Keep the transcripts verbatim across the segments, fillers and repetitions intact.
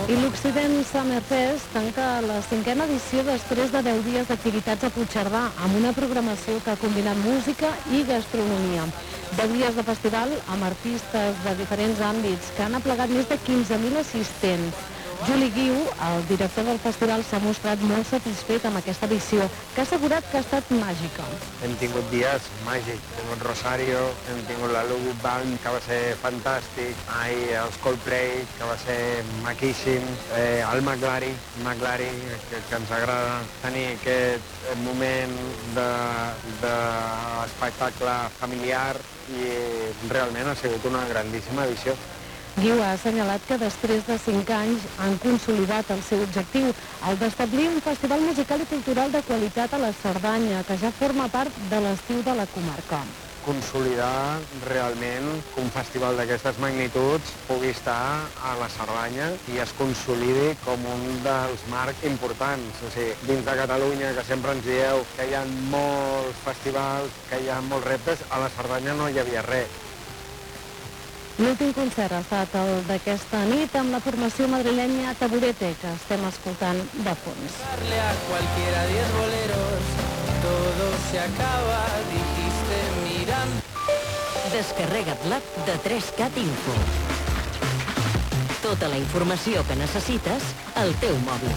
I l'Occident Summer Fest tanca la cinquena edició després de deu dies d'activitats a Puigcerdà, amb una programació que ha combinat música i gastronomia. deu dies de festival amb artistes de diferents àmbits que han aplegat més de quinze mil assistents. Juli Guiu, el director del festival, s'ha mostrat molt satisfet amb aquesta edició, que ha assegurat que ha estat màgica. Hem tingut dies màgics, hem tingut Rosario, hem tingut la Lugut Band, que va ser fantàstic, ahir els Coldplay, que va ser maquíssim, eh, el McLary, McLary que, que ens agrada tenir aquest moment d'espectacle de, de familiar, i realment ha sigut una grandíssima edició. Guiu ha assenyalat que després de cinc anys han consolidat el seu objectiu, el d'establir un festival musical i cultural de qualitat a la Cerdanya, que ja forma part de l'estiu de la comarca. Consolidar realment que un festival d'aquestes magnituds pugui estar a la Cerdanya i es consolidi com un dels marcs importants. O sigui, dins de Catalunya, que sempre ens dieu que hi ha molts festivals, que hi ha molts reptes, a la Cerdanya no hi havia res. L'últim concert ha estat el d'aquesta nit amb la formació madrilenya Taburete, que estem escoltant de fons. A cualquiera diez boleros, todo se acaba, dijiste mirando. Descarrega't l'app de tres cat Info. Tota la informació que necessites al teu mòbil.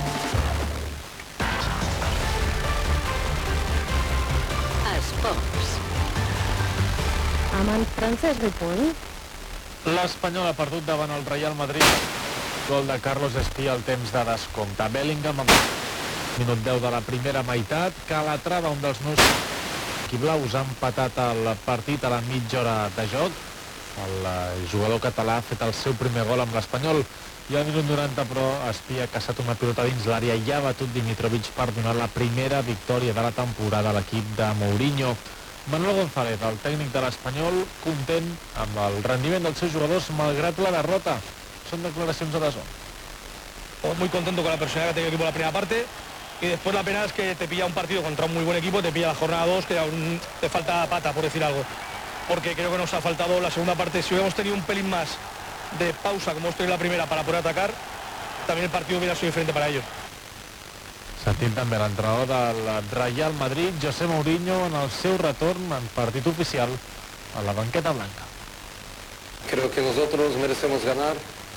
Esports. Amb en Francesc Ripoll. L'Espanyol ha perdut davant el Real Madrid. Gol de Carlos Espí al temps de descompte. Bellingham amb minut deu de la primera meitat. Calatrava, un dels meus equiblaus, ha empatat el partit a la mitja hora de joc. El jugador català ha fet el seu primer gol amb l'Espanyol. I al minut noranta, però, Espí ha caçat una pilota dins l'àrea i ha batut Dimitrovic per donar la primera victòria de la temporada a l'equip de Mourinho. Manuel González, el tècnic de l'Espanyol, content amb el rendiment dels seus jugadors malgrat la derrota. Són declaracions a DAZN. Muy contento con la personalidad que ha tenido el equipo en la primera parte y después la pena es que te pilla un partido contra un muy buen equipo, te pilla la jornada dos, que aún te falta pata, por decir algo. Porque creo que nos ha faltado la segunda parte. Si hubiéramos tenido un pelín más de pausa, como hemos tenido en la primera, para poder atacar, también el partido hubiera sido diferente para ellos. Sentim també l'entrenador del Real Madrid, José Mourinho, en el seu retorn en partit oficial a la banqueta blanca. Creo que nosotros merecemos ganar,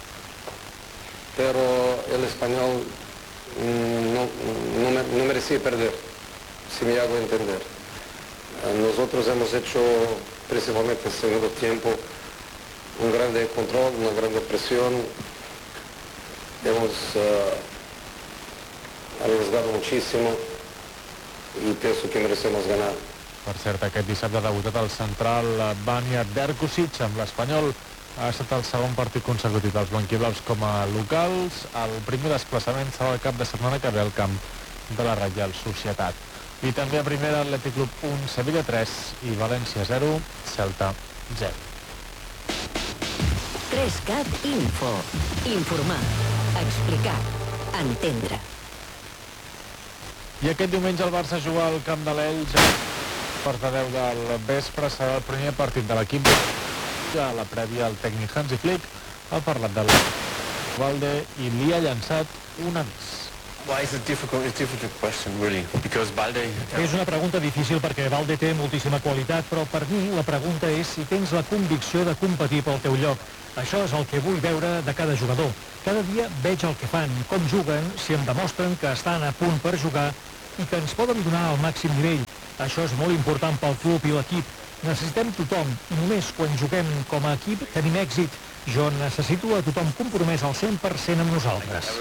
pero el Español no, no, no merecía perder, si me hago entender. Nosotros hemos hecho, principalmente en el segundo tiempo, un grande control, una grande presión. Hemos uh, arriesgado muchísimo y pienso que merecemos ganar. Per cert, aquest dissabte ha debutat el central Vanja Berkusic amb l'Espanyol. Ha estat el segon partit consecutiu dels blanquiblaus com a locals. El primer desplaçament serà el cap de setmana que ve al camp de la Reial Societat. I també a primera, Atlètic Club un, Sevilla tres i València zero, Celta zero. tres cat Info. Informar, explicar, entendre. I aquest diumenge el Barça juga al camp de l'Elx. Per de deu del vespre serà el primer partit de l'equip. A la prèvia, el tècnic Hansi Flick ha parlat del Valde i li ha llançat un avís. És una pregunta difícil perquè Valde té moltíssima qualitat, però per mi la pregunta és si tens la convicció de competir pel teu lloc. Això és el que vull veure de cada jugador. Cada dia veig el que fan, com juguen, si em demostren que estan a punt per jugar i que ens poden donar el màxim nivell. Això és molt important pel club i l'equip. Necessitem tothom i només quan juguem com a equip tenim èxit. Jo necessito a tothom compromès al cent per cent amb nosaltres.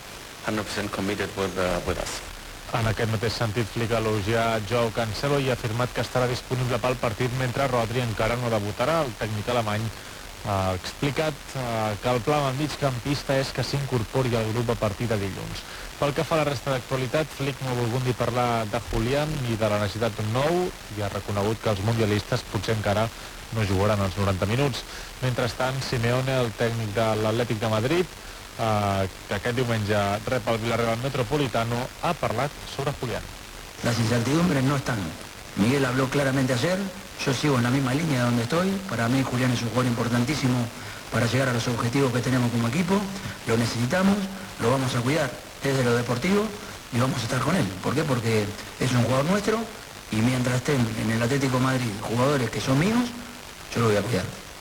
En aquest mateix sentit, Flick ha elogiat Joao Cancelo i ha afirmat que estarà disponible pel partit mentre Rodri encara no debutarà. El tècnic alemany ha explicat que el pla amb el migcampista és que s'incorpori al grup a partir de dilluns. Pel que fa a la resta d'actualitat, Flick no ha volgut ni parlar de Julián ni de la necessitat d'un nou i ha reconegut que els mundialistes potser encara no jugaran els noranta minuts. Mentrestant, Simeone, el tècnic de l'Atlètic de Madrid, eh, que aquest diumenge rep el Villarreal Metropolitano, ha parlat sobre Julián. Las incertidumbres no están. Miguel habló claramente ayer, yo sigo en la misma línea donde estoy. Para mí Julián es un jugador importantísimo para llegar a los objetivos que tenemos como equipo. Lo necesitamos, lo vamos a cuidar desde lo deportivo y vamos a estar con él. ¿Por qué? Porque es un jugador nuestro y mientras estén en el Atlético de Madrid jugadores que son míos, yo lo voy a cuidar.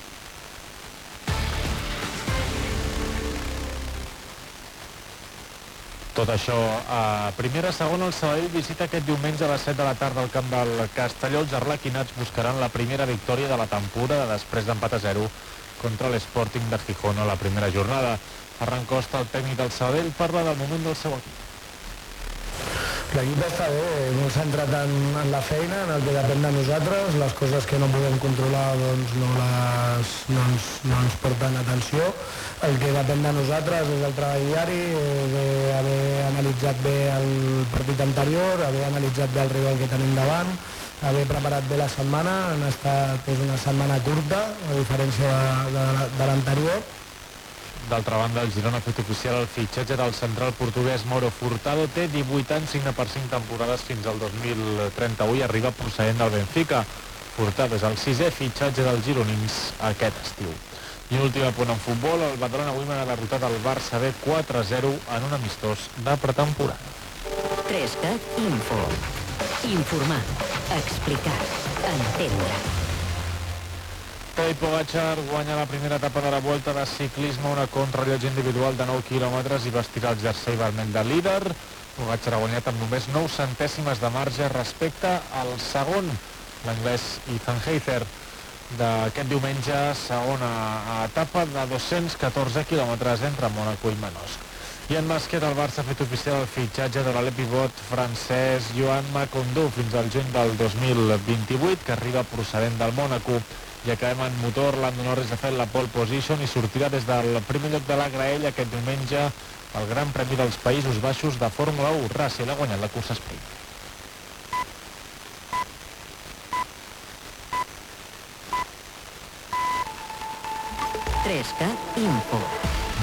Tot això a primera. Segona, el Sabadell visita aquest diumenge a les set de la tarda al camp del Castelló. Els arlequinats buscaran la primera victòria de la temporada després d'empat a zero contra l'Sporting de Gijón a la primera jornada. Ferran Costa, el tècnic del Sabadell, parla del moment del seu equip. L'equip està bé, molt centrat en, en la feina, en el que depèn de nosaltres. Les coses que no podem controlar doncs no, les, no, ens, no ens porten atenció. El que depèn de nosaltres és el treball diari, és haver analitzat bé el partit anterior, haver analitzat bé el rival que tenim davant, haver preparat bé la setmana. Han estat, és una setmana curta, a diferència de, de, de l'anterior. D'altra banda, el Girona ha fet oficial el fitxatge del central portuguès Mauro Furtado. Té divuit anys, signa per cinc temporades fins al dos mil trenta-u i arriba procedent del Benfica. Furtado és el sisè fitxatge dels gironins aquest estiu. I un últim punt en futbol, el Badalona avui m'ha derrotat el Barça B quatre a zero en un amistós de pretemporada. tres cat Info. Informar, explicar, entendre. Tadej Pogačar guanya la primera etapa de la Volta de ciclisme, una contrarellotge individual de nou quilòmetres i vestirà el jersei vermell de líder. Pogačar ha guanyat amb només nou centèsimes de marge respecte al segon, l'anglès Ethan Heiser, d'aquest diumenge, segona etapa de dos-cents catorze quilòmetres entre Mònaco i Manosc. I en bàsquet, el Barça ha fet oficial el fitxatge de l'alè pivot francès Joan Macondo fins al juny del dos mil vint-i-vuit, que arriba procedent del Mònaco. I acabem en motor. Lando Norris ha fet la pole position i sortirà des del primer lloc de la graella aquest diumenge al Gran Premi dels Països Baixos de Fórmula u. Russell ha guanyat la cursa sprint. tres cat Info.